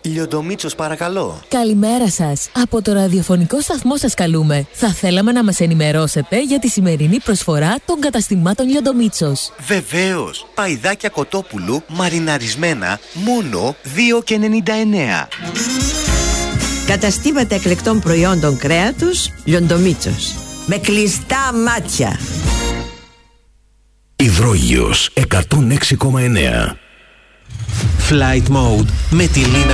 Λιοντομίτσος, παρακαλώ. Καλημέρα σας. Από το ραδιοφωνικό σταθμό σας καλούμε. Θα θέλαμε να μας ενημερώσετε για τη σημερινή προσφορά των καταστημάτων Λιοντομίτσος. Βεβαίως. Παϊδάκια κοτόπουλου μαριναρισμένα μόνο 2,99. Καταστήματα εκλεκτών προϊόντων κρέατος Λιοντομίτσος. Με κλειστά μάτια. Υδρόγειος 106,9. Flight Mode με τη Λίνα